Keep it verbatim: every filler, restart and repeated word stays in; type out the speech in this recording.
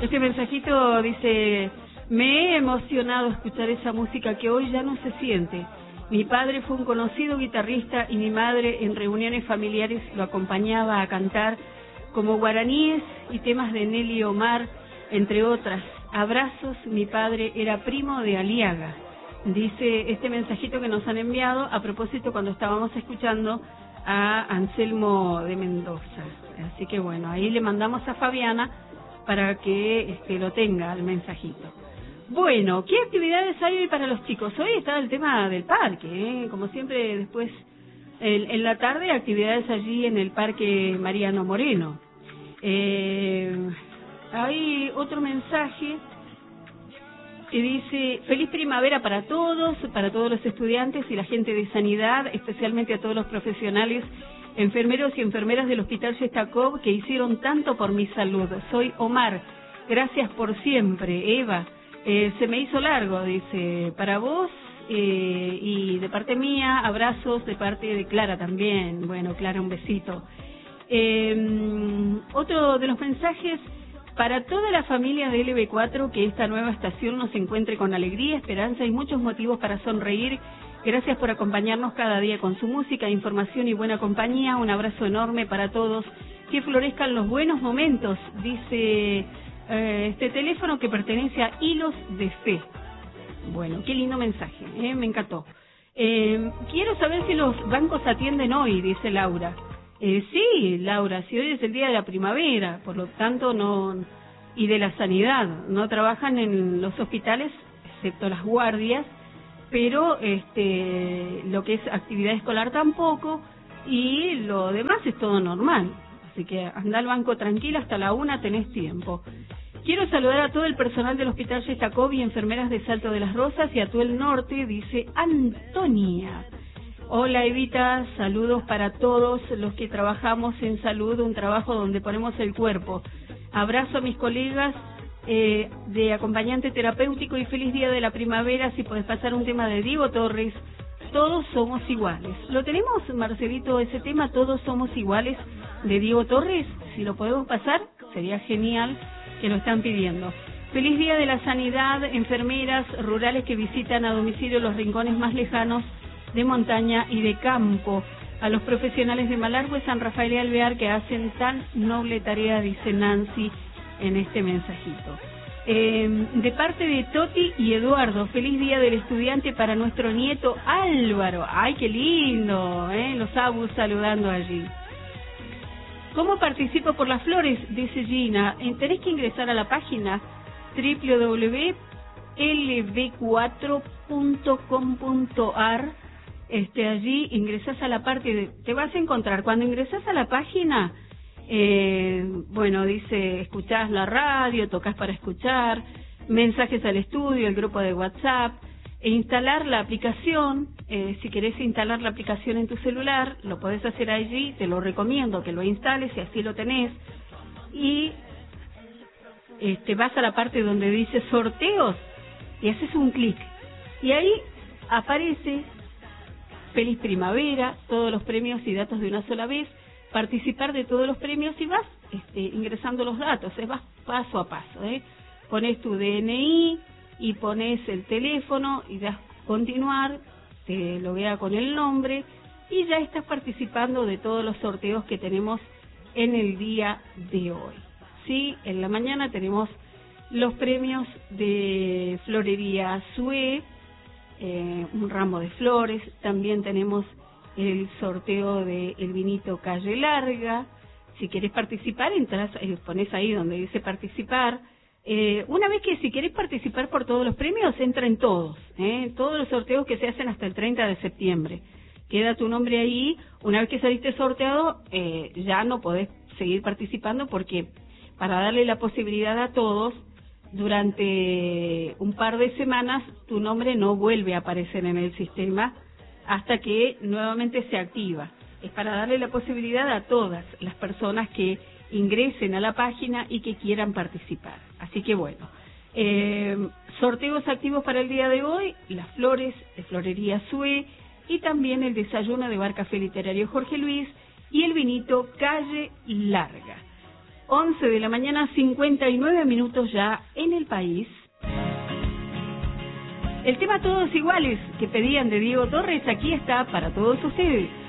Este mensajito dice: me he emocionado escuchar esa música que hoy ya no se siente. Mi padre fue un conocido guitarrista y mi madre en reuniones familiares lo acompañaba a cantar como guaraníes y temas de Nelly Omar, entre otras. Abrazos, mi padre era primo de Aliaga. Dice este mensajito que nos han enviado a propósito cuando estábamos escuchando a Anselmo de Mendoza. Así que bueno, ahí le mandamos a Fabiana para que este, lo tenga el mensajito. Bueno, ¿qué actividades hay hoy para los chicos? Hoy está el tema del parque, ¿eh? Como siempre, después en, en la tarde actividades allí en el Parque Mariano Moreno. Eh, hay otro mensaje que dice: feliz primavera para todos, para todos los estudiantes y la gente de sanidad, especialmente a todos los profesionales, enfermeros y enfermeras del Hospital Yestakov que hicieron tanto por mi salud. Soy Omar, gracias por siempre. Eva, eh, se me hizo largo, dice, para vos eh, y de parte mía, abrazos de parte de Clara también. Bueno, Clara, un besito. Eh, otro de los mensajes: para toda la familia de L B cuatro, que esta nueva estación nos encuentre con alegría, esperanza y muchos motivos para sonreír. Gracias por acompañarnos cada día con su música, información y buena compañía. Un abrazo enorme para todos. Que florezcan los buenos momentos, dice eh, este teléfono que pertenece a Hilos de Fe. Bueno, qué lindo mensaje, ¿eh? Me encantó. Eh, quiero saber si los bancos atienden hoy, dice Laura. Eh, sí, Laura, si hoy es el día de la primavera, por lo tanto no, y de la sanidad, no trabajan en los hospitales, excepto las guardias, pero este, lo que es actividad escolar tampoco, y lo demás es todo normal. Así que anda al banco tranquila, hasta la una tenés tiempo. Quiero saludar a todo el personal del Hospital Yestakov y enfermeras de Salto de las Rosas y a todo el norte, dice Antonia. Hola Evita, saludos para todos los que trabajamos en salud, un trabajo donde ponemos el cuerpo. Abrazo a mis colegas eh, de acompañante terapéutico y feliz día de la primavera. Si podés pasar un tema de Diego Torres, todos somos iguales. ¿Lo tenemos, Marcelito, ese tema, todos somos iguales, de Diego Torres? Si lo podemos pasar, sería genial, que lo están pidiendo. Feliz día de la sanidad, enfermeras rurales que visitan a domicilio los rincones más lejanos de montaña y de campo, a los profesionales de Malargüe, San Rafael y Alvear que hacen tan noble tarea, dice Nancy en este mensajito. Eh, de parte de Toti y Eduardo, feliz día del estudiante para nuestro nieto Álvaro. ¡Ay, qué lindo! ¿eh? Los abus saludando allí. ¿Cómo participo por las flores? Dice Gina. Tenés que ingresar a la página doble u doble u doble u punto l b cuatro punto com punto a r. Este, allí ingresás a la parte de, te vas a encontrar, cuando ingresás a la página, eh, bueno, dice, escuchás la radio, tocas para escuchar, mensajes al estudio, el grupo de WhatsApp, e instalar la aplicación. Eh, si querés instalar la aplicación en tu celular, lo podés hacer allí, te lo recomiendo que lo instales y así lo tenés, y este, vas a la parte donde dice sorteos, y haces un clic, y ahí aparece Feliz Primavera, todos los premios y datos de una sola vez, participar de todos los premios y vas este, ingresando los datos, ¿eh? Vas paso a paso, ¿eh? Pones tu D N I y pones el teléfono y das continuar, te loguea con el nombre y ya estás participando de todos los sorteos que tenemos en el día de hoy. Sí, en la mañana tenemos los premios de Florería Sue, Eh, un ramo de flores, también tenemos el sorteo de el vinito Calle Larga. Si querés participar, entras, eh, pones ahí donde dice participar. Eh, una vez que si querés participar por todos los premios, entra en todos, eh, todos los sorteos que se hacen hasta el treinta de septiembre. Queda tu nombre ahí. Una vez que saliste sorteado, eh, ya no podés seguir participando, porque para darle la posibilidad a todos, durante un par de semanas tu nombre no vuelve a aparecer en el sistema hasta que nuevamente se activa. Es para darle la posibilidad a todas las personas que ingresen a la página y que quieran participar. Así que bueno, eh, sorteos activos para el día de hoy: las flores de Florería Sue y también el desayuno de Bar Café Literario Jorge Luis y el vinito Calle Larga. once de la mañana, cincuenta y nueve minutos ya en el país. El tema Todos Iguales que pedían de Diego Torres, aquí está para todos ustedes.